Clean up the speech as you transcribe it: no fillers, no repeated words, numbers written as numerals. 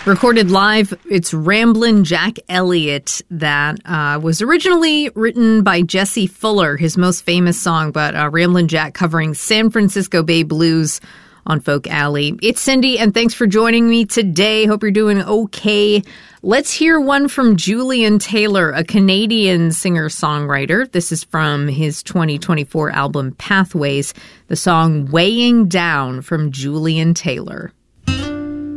Recorded live, it's Ramblin' Jack Elliott that was originally written by Jesse Fuller, his most famous song, but Ramblin' Jack covering San Francisco Bay Blues on Folk Alley. It's Cindy, and thanks for joining me today. Hope you're doing okay. Let's hear one from Julian Taylor, a Canadian singer-songwriter. This is from his 2024 album Pathways, the song Weighing Down from Julian Taylor.